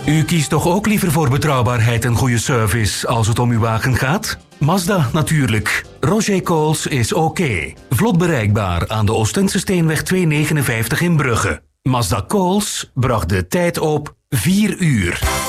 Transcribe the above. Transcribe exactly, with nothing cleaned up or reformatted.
U kiest toch ook liever voor betrouwbaarheid en goede service als het om uw wagen gaat? Mazda natuurlijk. Roger Coles is oké. Vlot bereikbaar aan de Oostense Steenweg tweehonderdnegenenvijftig in Brugge. Mazda Coles bracht de tijd op vier uur.